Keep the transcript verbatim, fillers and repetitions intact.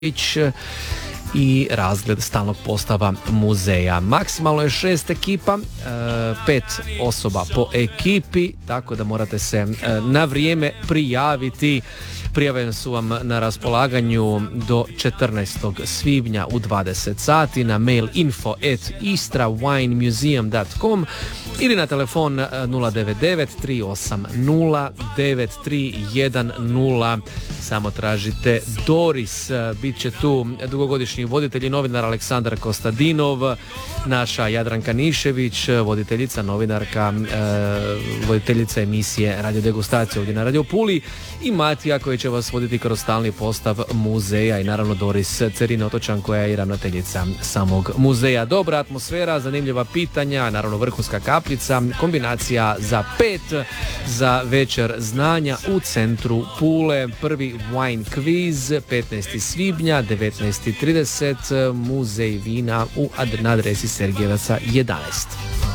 i razgled stalnog postava muzeja. Maksimalno je šest ekipa, pet osoba po ekipi, tako da morate se na vrijeme prijaviti. Prijave su vam na raspolaganju do četrnaestog svibnja u dvadeset sati na mail info at istra wine museum dot com ili na telefon nula devet devet tri osam nula devet tri jedan nula. Samo tražite Doris. Bit će tu dugogodišnji voditelj i novinar Aleksandar Kostadinov, naša Jadranka Nišević, voditeljica, novinarka, eh, voditeljica emisije Radio Degustacija ovdje na Radio Puli, i Matija koji će vas voditi kroz stalni postav muzeja, i naravno Doris Cerina Otočan koja je i ravnateljica samog muzeja. Dobra atmosfera, zanimljiva pitanja, naravno vrhunska kapljica, kombinacija za pet za večer znanja u centru Pule. Prvi wine quiz petnaestog svibnja devetnaest i trideset, muzej vina u ad- na adresi Sergejevaca jedanaest.